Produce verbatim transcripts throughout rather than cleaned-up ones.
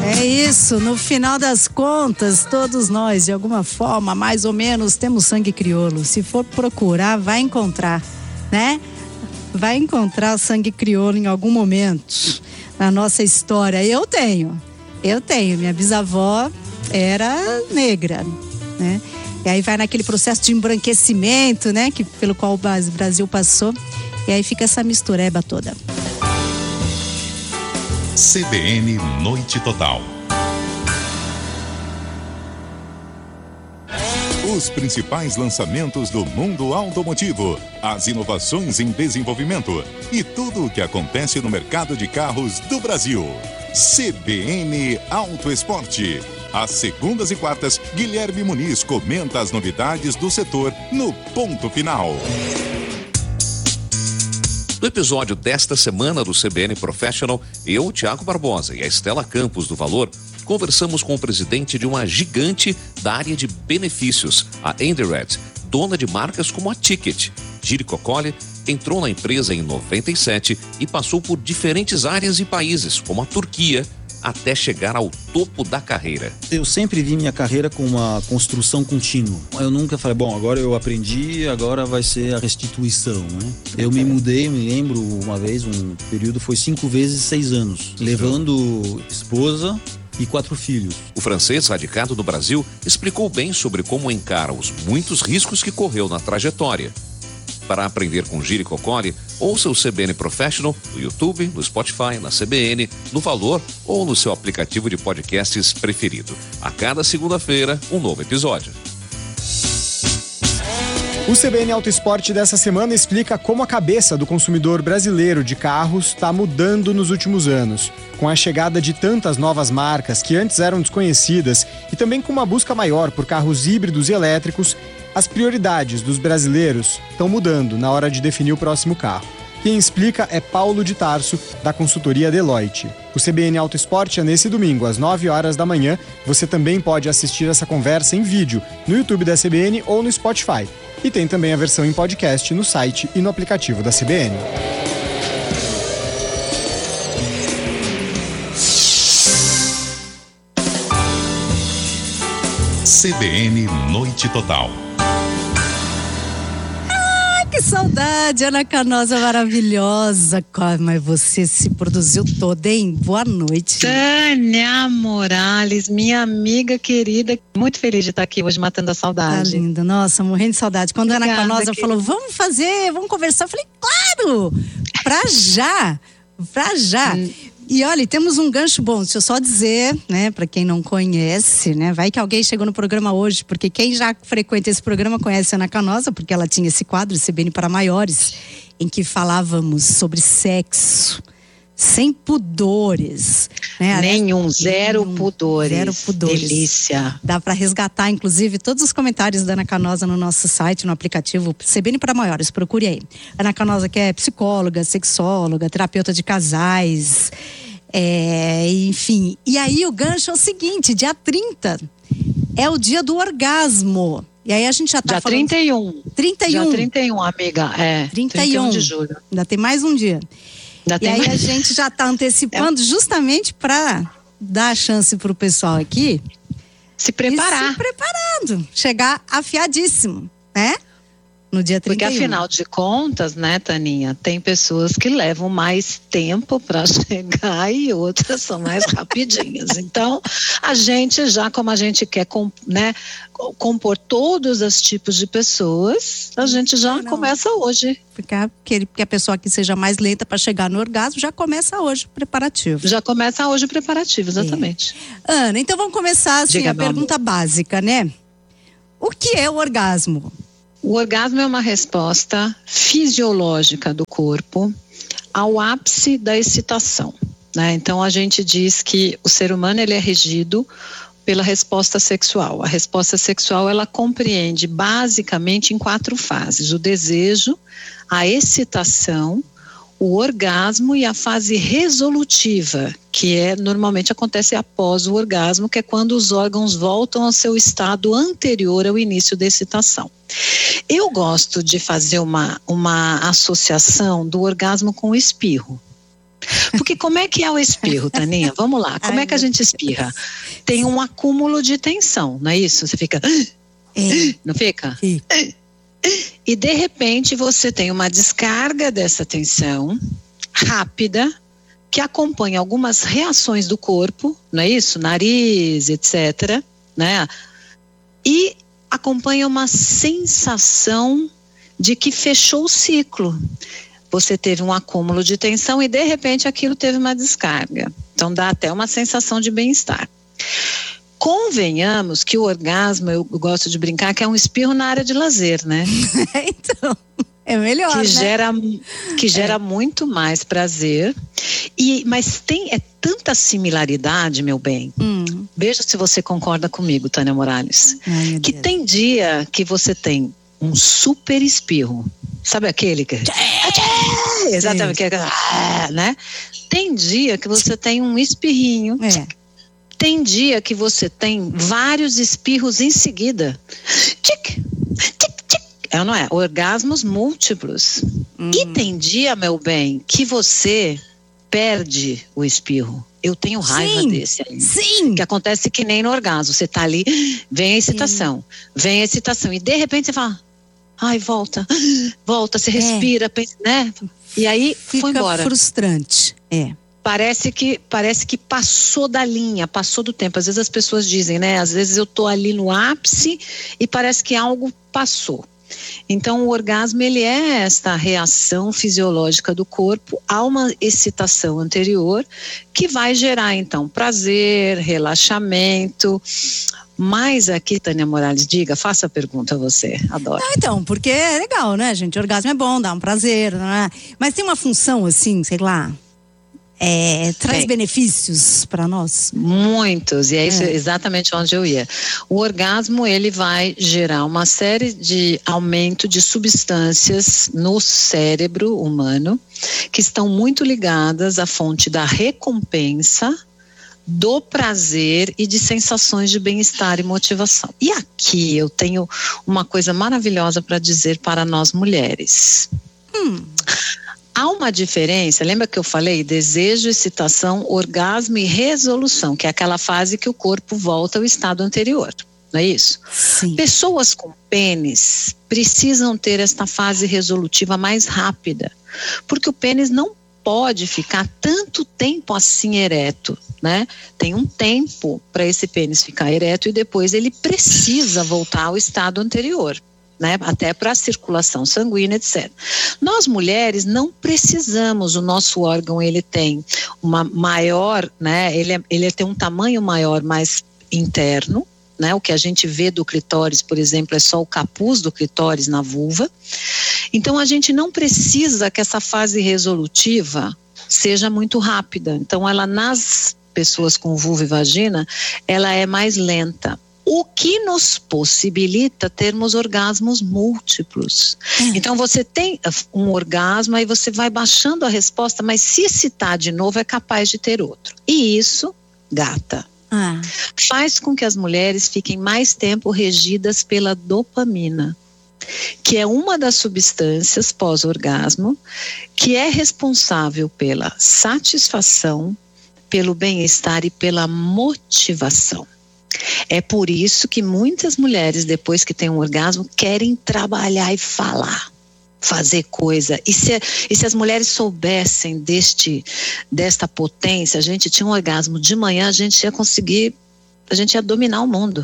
É isso, no final das contas, todos nós, de alguma forma, mais ou menos, temos sangue crioulo. Se for procurar, vai encontrar, né? Vai encontrar o sangue crioulo em algum momento na nossa história. Eu tenho, eu tenho. Minha bisavó era negra, né? E aí vai naquele processo de embranquecimento, né? Que, pelo qual o Brasil passou. E aí fica essa mistureba toda. C B N Noite Total. Os principais lançamentos do mundo automotivo, as inovações em desenvolvimento e tudo o que acontece no mercado de carros do Brasil. C B N Auto Esporte. Às segundas e quartas, Guilherme Muniz comenta as novidades do setor no Ponto Final. No episódio desta semana do C B N Professional, eu, Thiago Barbosa e a Estela Campos do Valor, conversamos com o presidente de uma gigante da área de benefícios, a Endired, dona de marcas como a Ticket. Giri Coccoli entrou na empresa em noventa e sete e passou por diferentes áreas e países, como a Turquia, até chegar ao topo da carreira. Eu sempre vi minha carreira com uma construção contínua. Eu nunca falei, bom, agora eu aprendi, agora vai ser a restituição, né? Eu me mudei, me lembro uma vez, um período foi cinco vezes seis anos, levando esposa e quatro filhos. O francês radicado no Brasil explicou bem sobre como encara os muitos riscos que correu na trajetória. Para aprender com Giri Coccoli, ouça o C B N Professional no YouTube, no Spotify, na C B N, no Valor ou no seu aplicativo de podcasts preferido. A cada segunda-feira, um novo episódio. O C B N Auto Esporte dessa semana explica como a cabeça do consumidor brasileiro de carros está mudando nos últimos anos, com a chegada de tantas novas marcas que antes eram desconhecidas e também com uma busca maior por carros híbridos e elétricos. As prioridades dos brasileiros estão mudando na hora de definir o próximo carro. Quem explica é Paulo de Tarso, da consultoria Deloitte. O C B N Auto Esporte é nesse domingo, às nove horas da manhã. Você também pode assistir essa conversa em vídeo no YouTube da C B N ou no Spotify. E tem também a versão em podcast no site e no aplicativo da C B N. C B N Noite Total. Que saudade, Ana Canosa maravilhosa. Mas você se produziu toda, hein? Boa noite. Tânia Morales, minha amiga querida, muito feliz de estar aqui hoje matando a saudade. Tá linda, nossa, morrendo de saudade. Quando Obrigada, a Ana Canosa querida. falou, vamos fazer, vamos conversar, eu falei, claro, pra já, pra já. Hum. E olha, temos um gancho bom, deixa eu só dizer, né, para quem não conhece, né, vai que alguém chegou no programa hoje, porque quem já frequenta esse programa conhece a Ana Canosa, porque ela tinha esse quadro, C B N para Maiores, em que falávamos sobre sexo, sem pudores, né? Nenhum, zero nenhum, pudores. Zero pudores. Delícia. Dá para resgatar, inclusive, todos os comentários da Ana Canosa no nosso site, no aplicativo C B N para Maiores, procure aí. Ana Canosa, que é psicóloga, sexóloga, terapeuta de casais, é, enfim. E aí o gancho é o seguinte, dia trinta é o dia do orgasmo. E aí a gente já tá dia falando... trinta e um. trinta e um. Dia trinta e um, amiga. É. trinta e um. trinta e um de julho. Ainda tem mais um dia. Ainda e aí mais... a gente já está antecipando é. justamente para dar a chance para o pessoal aqui se preparar. Se preparando. Chegar afiadíssimo, né? No dia trinta e um. Porque afinal de contas, né, Taninha, tem pessoas que levam mais tempo para chegar e outras são mais rapidinhas. Então, a gente já, como a gente quer, né, compor todos os tipos de pessoas, a gente já não, não. começa hoje. Porque que a pessoa que seja mais lenta para chegar no orgasmo já começa hoje o preparativo. Já começa hoje o preparativo, exatamente. É. Ana, então vamos começar assim, Diga, a pergunta amor. básica, né? O que é o orgasmo? O orgasmo é uma resposta fisiológica do corpo ao ápice da excitação, né? Então a gente diz que o ser humano ele é regido pela resposta sexual. A resposta sexual ela compreende basicamente em quatro fases: o desejo, a excitação, o orgasmo e a fase resolutiva, que é normalmente acontece após o orgasmo, que é quando os órgãos voltam ao seu estado anterior ao início da excitação. Eu gosto de fazer uma, uma associação do orgasmo com o espirro, Porque como é que é o espirro, Taninha? Vamos lá, como Ai, é que a gente espirra? Tem um acúmulo de tensão, não é isso? Você fica... É. Não fica? Sim. E de repente você tem uma descarga dessa tensão rápida, que acompanha algumas reações do corpo, não é isso? Nariz, etcétera, né? E acompanha uma sensação de que fechou o ciclo. Você teve um acúmulo de tensão e de repente aquilo teve uma descarga. Então dá até uma sensação de bem-estar. Convenhamos que o orgasmo, eu gosto de brincar, que é um espirro na área de lazer, né? Então, é melhor, que né? gera, que gera É. muito mais prazer. E, mas tem é tanta similaridade, meu bem. Hum. Veja se você concorda comigo, Tânia Morales. Ai, meu Que Deus. tem dia que você tem um super espirro. Sabe aquele que... Exatamente. Que é, ah, né? Tem dia que você tem um espirrinho. É. Tem dia que você tem vários espirros em seguida. Tic, tic, tic. É ou não é? Orgasmos múltiplos. Hum. E tem dia, meu bem, que você perde o espirro. Eu tenho raiva Sim. desse aí. Sim. Que acontece que nem no orgasmo. Você tá ali, vem a excitação. Vem a excitação. E de repente você fala, ai, volta. Volta, você respira, pensa, né? E aí foi Fica embora. frustrante. É. Parece que, parece que passou da linha, passou do tempo. Às vezes as pessoas dizem, né? Às vezes eu tô ali no ápice e parece que algo passou. Então o orgasmo, ele é esta reação fisiológica do corpo a uma excitação anterior que vai gerar então prazer, relaxamento. Mas aqui, Tânia Morales, diga, faça a pergunta a você, adoro. Ah, então, porque é legal, né, gente? Orgasmo é bom, dá um prazer, não é? Mas tem uma função assim, sei lá, é, traz Tem. benefícios para nós? Muitos, e é isso É. exatamente onde eu ia. O orgasmo, ele vai gerar uma série de aumento de substâncias no cérebro humano que estão muito ligadas à fonte da recompensa, do prazer e de sensações de bem-estar e motivação. E aqui eu tenho uma coisa maravilhosa para dizer para nós mulheres. Hum. Há uma diferença, lembra que eu falei? Desejo, excitação, orgasmo e resolução, que é aquela fase que o corpo volta ao estado anterior, não é isso? Sim. Pessoas com pênis precisam ter esta fase resolutiva mais rápida, porque o pênis não pode ficar tanto tempo assim ereto, né? Tem um tempo para esse pênis ficar ereto e depois ele precisa voltar ao estado anterior. Né, até para a circulação sanguínea, etcétera. Nós mulheres não precisamos, o nosso órgão ele tem uma maior, né, ele, é, ele tem um tamanho maior, mais interno, né, o que a gente vê do clitóris, por exemplo, é só o capuz do clitóris na vulva. Então a gente não precisa que essa fase resolutiva seja muito rápida. Então ela, nas pessoas com vulva e vagina, ela é mais lenta. O que nos possibilita termos orgasmos múltiplos. Hum. Então você tem um orgasmo, aí você vai baixando a resposta, mas se excitar de novo é capaz de ter outro. E isso, gata, Ah. faz com que as mulheres fiquem mais tempo regidas pela dopamina, que é uma das substâncias pós-orgasmo que é responsável pela satisfação, pelo bem-estar e pela motivação. É por isso que muitas mulheres, depois que têm um orgasmo, querem trabalhar e falar, fazer coisa. E se, e se as mulheres soubessem deste, desta potência, a gente tinha um orgasmo de manhã, a gente ia conseguir, a gente ia dominar o mundo.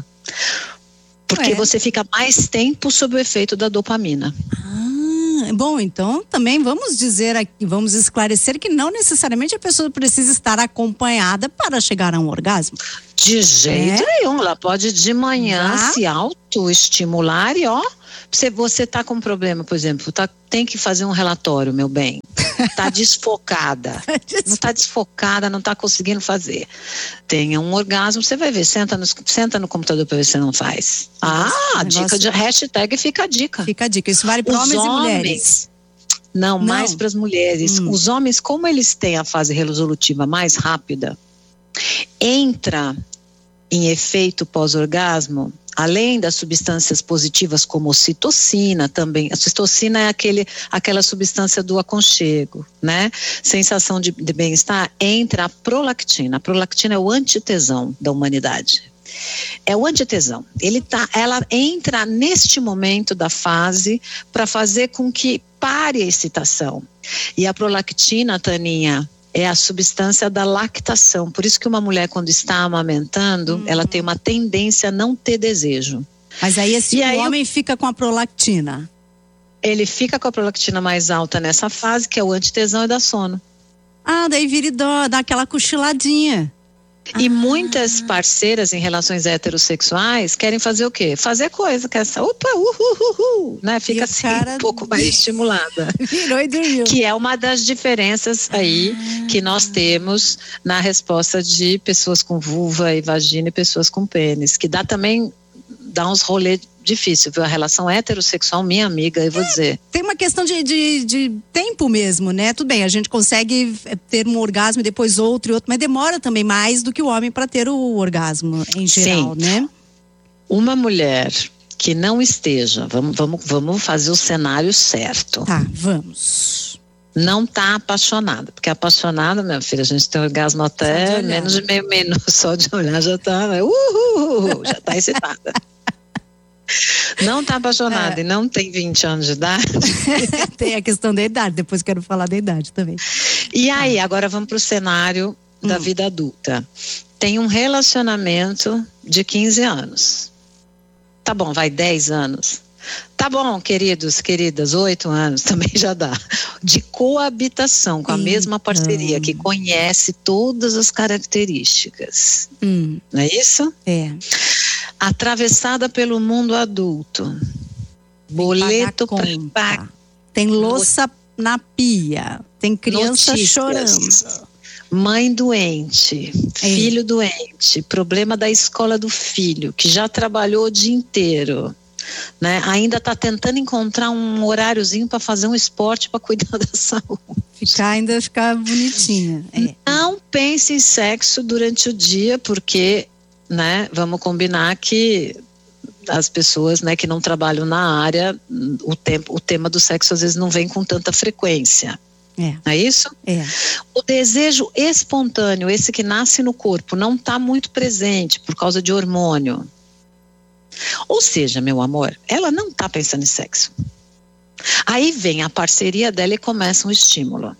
Porque É. você fica mais tempo sob o efeito da dopamina. Ah, bom, então também vamos dizer aqui, vamos esclarecer que não necessariamente a pessoa precisa estar acompanhada para chegar a um orgasmo. De jeito É? nenhum, ela pode de manhã Ah. se autoestimular e ó, você, você tá com um problema, por exemplo, tá, tem que fazer um relatório, meu bem, tá desfocada, não tá desfocada, não tá conseguindo fazer, tenha um orgasmo, você vai ver, senta no, senta no computador para ver se você não faz. Ah, Negócio- dica de hashtag fica a dica. Fica a dica, isso vale para Os homens, e homens- mulheres. Não, Não. mais para as mulheres. Hum. Os homens, como eles têm a fase resolutiva mais rápida, entra em efeito pós-orgasmo além das substâncias positivas como ocitocina também, a ocitocina é aquele, aquela substância do aconchego, né? Sensação de, de bem-estar, entra a prolactina. A prolactina é o antitesão da humanidade. É o antitesão. Ele tá, ela entra neste momento da fase para fazer com que pare a excitação. E a prolactina, Taninha, é a substância da lactação. Por isso que uma mulher, quando está amamentando, hum. ela tem uma tendência a não ter desejo. Mas aí esse aí, homem fica com a prolactina. Ele fica com a prolactina mais alta nessa fase, que é o antitesão e dá sono. Ah, daí vira e dó, dá aquela cochiladinha. E ah. muitas parceiras em relações heterossexuais querem fazer o quê? Fazer coisa, que é essa, opa, uhuhuhu, né? Fica assim um pouco mais estimulada. Virou e dormiu. Que é uma das diferenças aí ah. que nós temos na resposta de pessoas com vulva e vagina e pessoas com pênis, que dá também, dá uns rolês difícil, viu? A relação heterossexual, minha amiga, eu vou é, dizer. Tem uma questão de, de, de tempo mesmo, né? Tudo bem, a gente consegue ter um orgasmo e depois outro e outro, mas demora também mais do que o homem para ter o orgasmo em geral, Sim. né? Uma mulher que não esteja, vamos, vamos, vamos fazer o cenário certo. Tá, vamos. Não tá apaixonada, porque apaixonada, minha filha, a gente tem orgasmo até de menos de meio minuto, só de olhar já tá, uhul, já tá excitada. Não está apaixonada é. e não tem vinte anos de idade. Tem a questão da idade, depois quero falar da idade também. E aí, agora vamos para o cenário da hum. vida adulta. Tem um relacionamento de quinze anos. Tá bom, vai dez anos. Tá bom, queridos, queridas, oito anos também já dá. De coabitação com a então. mesma parceria, que conhece todas as características. Hum. Não é isso? É. Atravessada pelo mundo adulto. Boleto para pagar. Tem louça na pia. Tem criança Notícias. chorando. Mãe doente, é. filho doente, problema da escola do filho, que já trabalhou o dia inteiro, né? Ainda está tentando encontrar um horáriozinho para fazer um esporte para cuidar da saúde. Ficar ainda ficar bonitinha. É. Não pense em sexo durante o dia, porque, né, vamos combinar que as pessoas, né, que não trabalham na área, o, tempo, o tema do sexo às vezes não vem com tanta frequência. É. Não é isso? É. O desejo espontâneo, esse que nasce no corpo, não está muito presente por causa de hormônio. Ou seja, meu amor, ela não está pensando em sexo. Aí vem a parceria dela e começa um estímulo.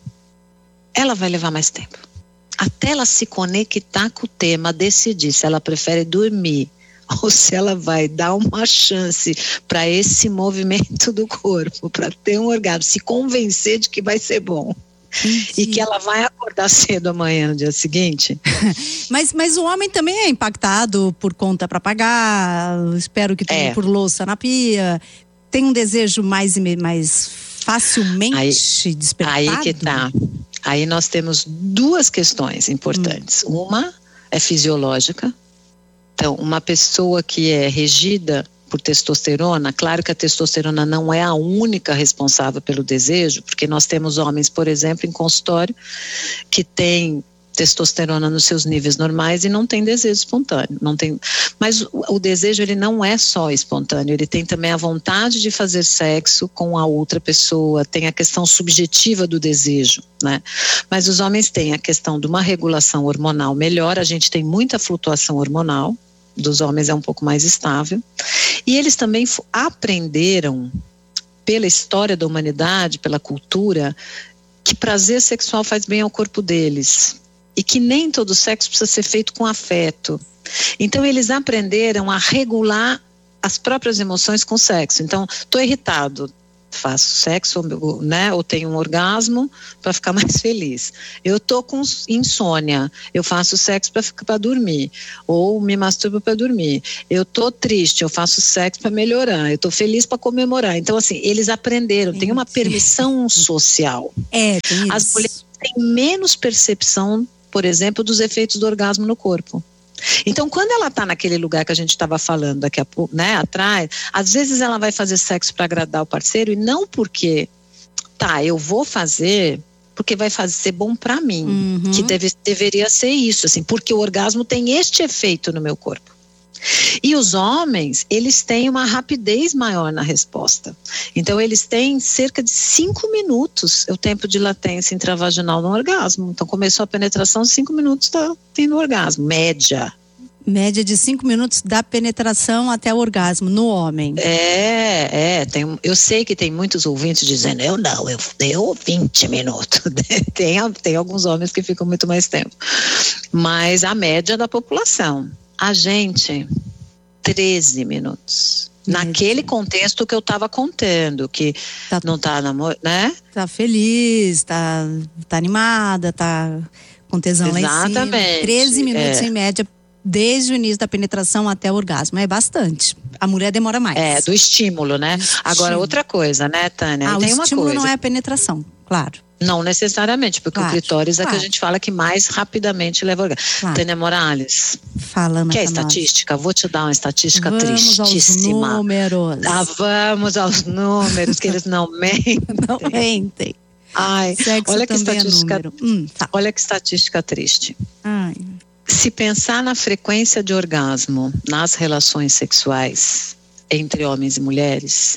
Ela vai levar mais tempo. Até ela se conectar com o tema, decidir se ela prefere dormir ou se ela vai dar uma chance para esse movimento do corpo, para ter um orgasmo, se convencer de que vai ser bom. Entendi. E que ela vai acordar cedo amanhã no dia seguinte. mas, mas o homem também é impactado por conta para pagar, espero que tenha é. por louça na pia, tem um desejo mais, mais facilmente aí, despertado? Aí que tá. Aí nós temos duas questões importantes. Hum. Uma é fisiológica. Então, uma pessoa que é regida por testosterona, claro que a testosterona não é a única responsável pelo desejo, porque nós temos homens, por exemplo, em consultório, que têm testosterona nos seus níveis normais e não tem desejo espontâneo. Não tem, mas o, o desejo, ele não é só espontâneo, ele tem também a vontade de fazer sexo com a outra pessoa, tem a questão subjetiva do desejo, né? Mas os homens têm a questão de uma regulação hormonal melhor, a gente tem muita flutuação hormonal, dos homens é um pouco mais estável, e eles também aprenderam pela história da humanidade, pela cultura, que prazer sexual faz bem ao corpo deles e que nem todo sexo precisa ser feito com afeto. Então eles aprenderam a regular as próprias emoções com sexo. Então, estou irritado, faço sexo, né, ou tenho um orgasmo para ficar mais feliz. Eu tô com insônia, eu faço sexo para ficar para dormir, ou me masturbo para dormir. Eu tô triste, eu faço sexo para melhorar. Eu tô feliz para comemorar. Então, assim, eles aprenderam, tem uma permissão social. É, tem isso. As mulheres têm menos percepção, por exemplo, dos efeitos do orgasmo no corpo. Então, quando ela está naquele lugar que a gente estava falando daqui a pouco, né, atrás, às vezes ela vai fazer sexo para agradar o parceiro e não porque, tá, eu vou fazer porque vai fazer ser bom para mim, uhum. que deve, deveria ser isso, assim, porque o orgasmo tem este efeito no meu corpo. E os homens, eles têm uma rapidez maior na resposta. Então, eles têm cerca de cinco minutos o tempo de latência intravaginal no orgasmo. Então, começou a penetração, cinco minutos está tendo orgasmo, média. Média de cinco minutos da penetração até o orgasmo no homem. É, é. Tem, eu sei que tem muitos ouvintes dizendo, eu não, eu deu vinte minutos. tem, tem alguns homens que ficam muito mais tempo. Mas a média da população. A gente, treze minutos. Média. Naquele contexto que eu estava contando, que tá, não está namorando, né? Tá feliz, tá, tá animada, tá com tesão lá em cima. Exatamente. treze minutos é. em média. Desde o início da penetração até o orgasmo. É bastante. A mulher demora mais. É, do estímulo, né? Estímulo. Agora, outra coisa, né, Tânia? Ah, tem o uma estímulo coisa. não é a penetração, claro. Não necessariamente, porque claro, o clitóris claro. é que a gente fala que mais rapidamente leva ao orgasmo. Claro. Tânia Morales. Falando Quer estatística? Vou te dar uma estatística vamos tristíssima. Aos números. Ah, vamos aos números, que eles não mentem. Não mentem. Ai, Sexo olha que estatística. É hum, tá. Olha que estatística triste. Ai. Se pensar na frequência de orgasmo nas relações sexuais entre homens e mulheres,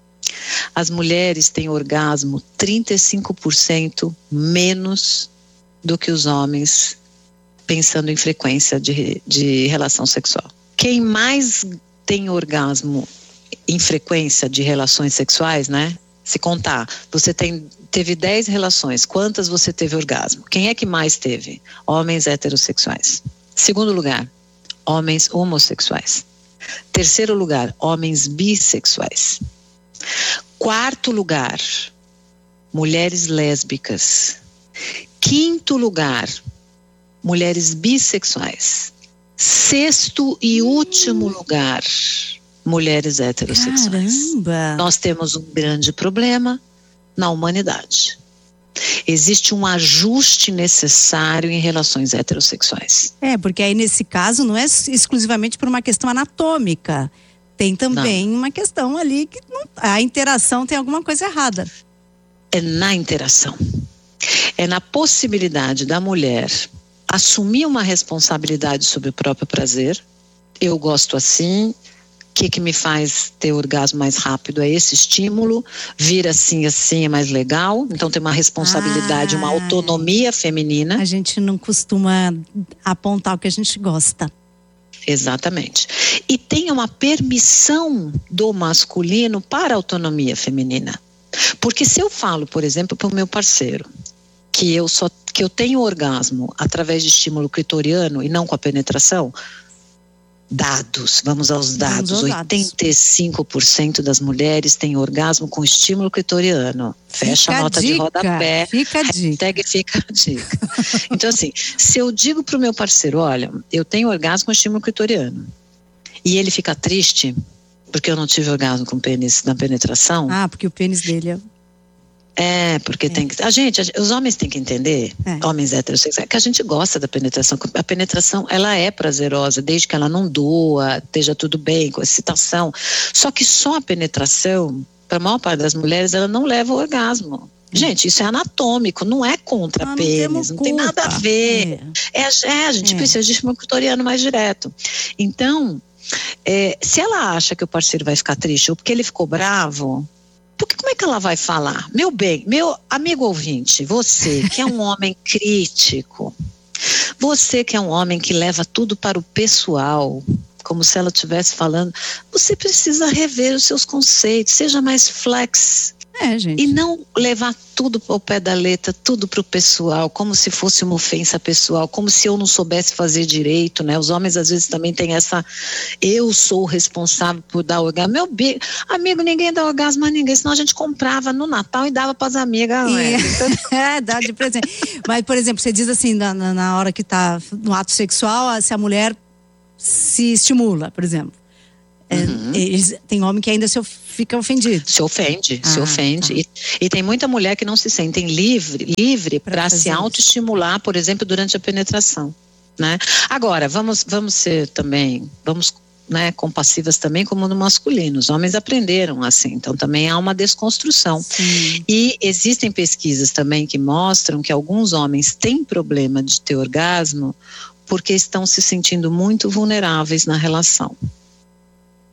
as mulheres têm orgasmo trinta e cinco por cento menos do que os homens, pensando em frequência de, de relação sexual. Quem mais tem orgasmo em frequência de relações sexuais, né? Se contar, você tem, teve dez relações, quantas você teve orgasmo? Quem é que mais teve? Homens heterossexuais. Segundo lugar, homens homossexuais. Terceiro lugar, homens bissexuais. Quarto lugar, mulheres lésbicas. Quinto lugar, mulheres bissexuais. Sexto e último lugar, mulheres heterossexuais. Caramba! Nós temos um grande problema na humanidade. Existe um ajuste necessário em relações heterossexuais. É, porque aí nesse caso não é exclusivamente por uma questão anatômica. Tem também não. uma questão ali que não, a interação tem alguma coisa errada. É na interação. É na possibilidade da mulher assumir uma responsabilidade sobre o próprio prazer. Eu gosto assim. O que, que me faz ter orgasmo mais rápido é esse estímulo, vir assim, assim é mais legal, então tem uma responsabilidade, ah, uma autonomia feminina. A gente não costuma apontar o que a gente gosta. Exatamente. E tem uma permissão do masculino para a autonomia feminina. Porque se eu falo, por exemplo, para o meu parceiro, que eu, só, que eu tenho orgasmo através de estímulo clitoriano e não com a penetração, dados, vamos aos dados, vamos aos oitenta e cinco por cento das mulheres têm orgasmo com estímulo clitoriano. Fecha fica a nota a dica, de rodapé, fica a hashtag dica. fica a dica. Então assim, se eu digo pro meu parceiro, olha, eu tenho orgasmo com estímulo clitoriano, e ele fica triste porque eu não tive orgasmo com pênis na penetração. Ah, porque o pênis dele é... É, porque é. tem que... A gente, os homens têm que entender, é. homens heterossexuais, que a gente gosta da penetração. A penetração, ela é prazerosa, desde que ela não doa, esteja tudo bem, com excitação. Só que só a penetração, para a maior parte das mulheres, ela não leva ao orgasmo. Gente, isso é anatômico, não é contra não, pênis, não, não tem nada a ver. É, é, é a gente é. precisa de estímulo clitoriano mais direto. Então, é, se ela acha que o parceiro vai ficar triste ou porque ele ficou bravo... Porque como é que ela vai falar? Meu bem, meu amigo ouvinte, você que é um homem crítico, você que é um homem que leva tudo para o pessoal, como se ela estivesse falando, você precisa rever os seus conceitos, seja mais flex. É, gente. E não levar tudo ao pé da letra, tudo pro pessoal, como se fosse uma ofensa pessoal, como se eu não soubesse fazer direito, né? Os homens às vezes também têm essa, eu sou o responsável por dar orgasmo. Meu bi... amigo, ninguém dá orgasmo a ninguém, senão a gente comprava no Natal e dava pras amigas. E... é, dá de presente. Mas, por exemplo, você diz assim, na, na hora que tá no ato sexual, se a mulher se estimula, por exemplo. É, uhum. eles, tem homem que ainda se of, fica ofendido. Se ofende, ah, se ofende. Tá. E, e tem muita mulher que não se sentem livre, livre para se autoestimular, por exemplo, durante a penetração, né? Agora, vamos, vamos ser também, vamos, né, compassivas também como no masculino. Os homens aprenderam assim, então também há uma desconstrução. Sim. E existem pesquisas também que mostram que alguns homens têm problema de ter orgasmo porque estão se sentindo muito vulneráveis na relação.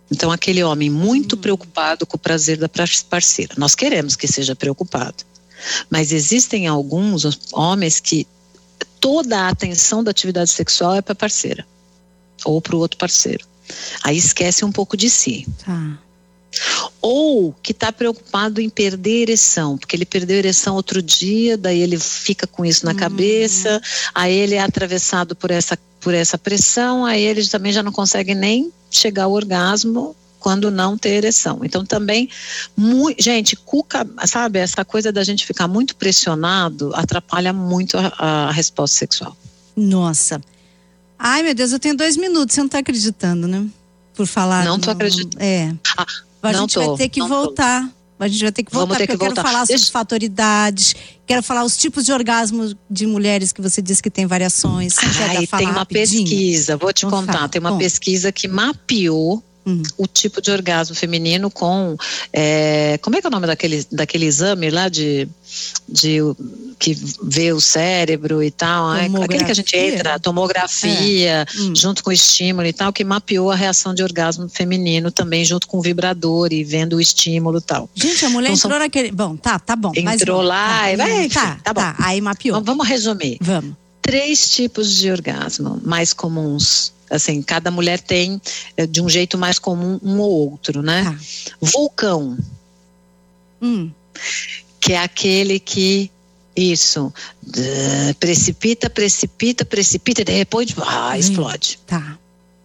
Então, aquele homem muito preocupado com o prazer da parceira. Nós queremos que seja preocupado. Mas existem alguns homens que toda a atenção da atividade sexual é para a parceira. Ou para o outro parceiro. Aí esquece um pouco de si. Tá. Ou que está preocupado em perder a ereção, porque ele perdeu a ereção outro dia, daí ele fica com isso na uhum. cabeça, aí ele é atravessado por essa, por essa pressão, aí ele também já não consegue nem chegar ao orgasmo quando não ter ereção. Então também, muito, gente, cuca, sabe, essa coisa da gente ficar muito pressionado atrapalha muito a, a resposta sexual. Nossa. Ai, meu Deus, eu tenho dois minutos, você não está acreditando, né? Por falar. Não tô acreditando. É. Ah, a não gente tô, vai ter que voltar. Tô. A gente vai ter que voltar, Vamos ter porque que eu voltar. quero falar Deixa... sobre fatoridades, quero falar os tipos de orgasmo de mulheres que você disse que tem variações. Você Ai, quer falar tem uma rapidinho? pesquisa, vou te Vamos contar, falar. tem uma Bom. pesquisa que mapeou Hum. o tipo de orgasmo feminino com, é, como é que é o nome daquele, daquele exame lá de, de que vê o cérebro e tal, é, aquele que a gente entra, tomografia, é. hum. junto com o estímulo e tal, que mapeou a reação de orgasmo feminino também junto com o vibrador e vendo o estímulo e tal. Gente, a mulher então, entrou são... naquele, bom, tá, tá bom. Entrou mas, lá tá, e vai, tá, tá bom. Tá, aí mapeou. Então, vamos resumir. Vamos. Três tipos de orgasmo mais comuns. Assim, cada mulher tem de um jeito mais comum um ou outro, né? Ah. Vulcão. Hum. Que é aquele que, isso, uh, precipita, precipita, precipita e depois ah, hum. explode. Tá.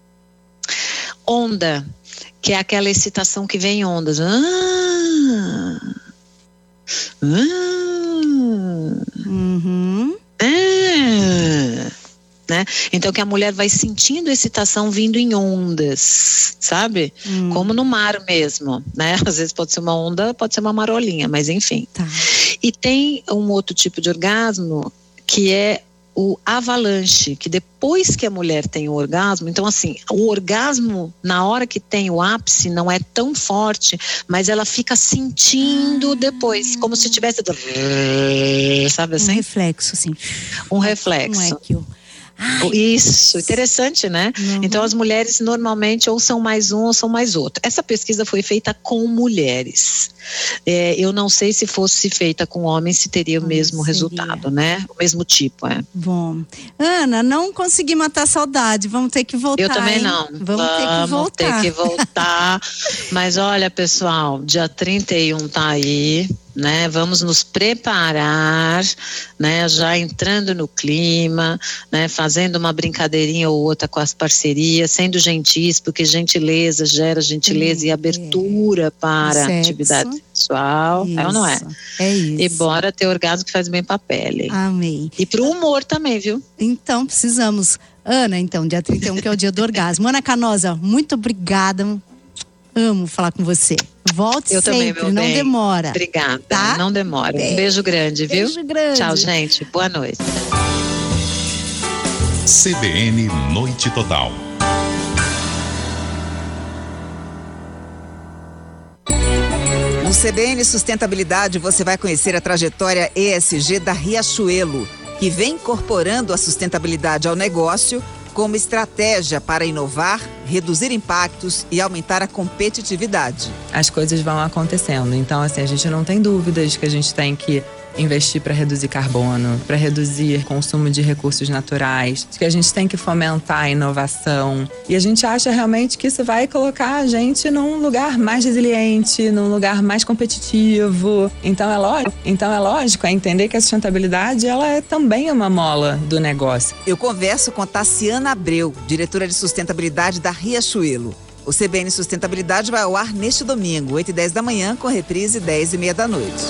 Onda, que é aquela excitação que vem em ondas. Ah. Ah. Uhum. Ah. Né? Então que a mulher vai sentindo excitação vindo em ondas, sabe? Hum. Como no mar mesmo, né? Às vezes pode ser uma onda, pode ser uma marolinha, mas enfim. Tá. E tem um outro tipo de orgasmo que é o avalanche, que depois que a mulher tem o orgasmo, então assim, o orgasmo na hora que tem o ápice não é tão forte, mas ela fica sentindo ah. depois, como se tivesse, sabe assim? Um reflexo, assim. Um reflexo. Um equio. Ai, isso, interessante, né? Uhum. Então as mulheres normalmente ou são mais um ou são mais outro. Essa pesquisa foi feita com mulheres. É, eu não sei se fosse feita com homens se teria o mesmo seria. resultado, né? O mesmo tipo, é. Bom, Ana, não consegui matar a saudade, vamos ter que voltar. Eu também hein? não. Vamos, vamos ter que voltar. ter que voltar. Mas olha, pessoal, dia trinta e um tá aí. Né, vamos nos preparar, né, já entrando no clima, né, fazendo uma brincadeirinha ou outra com as parcerias, sendo gentis, porque gentileza gera gentileza é, e abertura é. para a atividade sexual, isso, é ou não é? É isso. E bora ter orgasmo que faz bem pra pele. Amém. E pro humor também, viu? Então, precisamos. Ana, então, dia trinta e um, que é o dia do orgasmo. Ana Canosa, muito obrigada. Amo falar com você. Volte Eu sempre, também, meu não bem. demora. Obrigada, tá? não demora. Beijo. Um beijo grande, viu? Beijo grande. Tchau, gente. Boa noite. C B N Noite Total. No C B N Sustentabilidade você vai conhecer a trajetória E S G da Riachuelo, que vem incorporando a sustentabilidade ao negócio como estratégia para inovar, reduzir impactos e aumentar a competitividade. As coisas vão acontecendo, então assim, a gente não tem dúvidas que a gente tem que investir para reduzir carbono, para reduzir consumo de recursos naturais, que a gente tem que fomentar a inovação. E a gente acha realmente que isso vai colocar a gente num lugar mais resiliente, num lugar mais competitivo. Então é lógico, então é lógico, é entender que a sustentabilidade ela é também uma mola do negócio. Eu converso com Tassiana Abreu, diretora de sustentabilidade da Riachuelo. O C B N Sustentabilidade vai ao ar neste domingo, oito e dez da manhã, com reprise dez e meia da noite.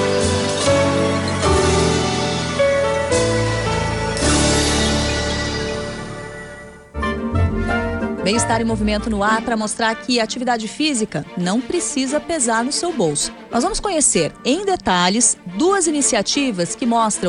Bem-estar em movimento no ar para mostrar que a atividade física não precisa pesar no seu bolso. Nós vamos conhecer em detalhes duas iniciativas que mostram